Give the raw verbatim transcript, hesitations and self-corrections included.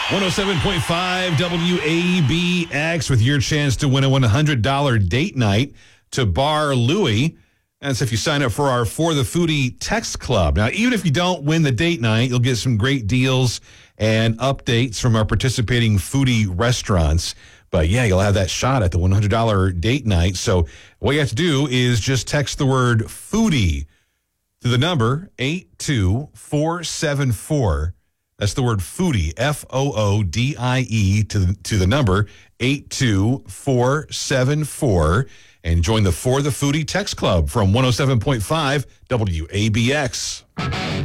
one oh seven point five W A B X with your chance to win a one hundred dollars date night to Bar Louie. That's if you sign up for our For the Foodie text club. Now, even if you don't win the date night, you'll get some great deals and updates from our participating foodie restaurants. But yeah, you'll have that shot at the one hundred dollars date night. So what you have to do is just text the word foodie to the number eight two four seven four. That's the word foodie, F O O D I E, to the, to the number eight two four seven four, and join the For the Foodie text club from one oh seven point five W A B X.